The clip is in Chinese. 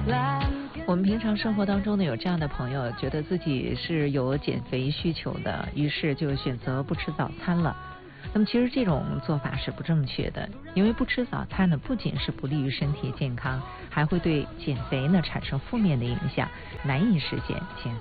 我们平常生活当中呢，有这样的朋友，觉得自己是有减肥需求的，于是就选择不吃早餐了。那么其实这种做法是不正确的，因为不吃早餐呢，不仅是不利于身体健康，还会对减肥呢产生负面的影响，难以实现减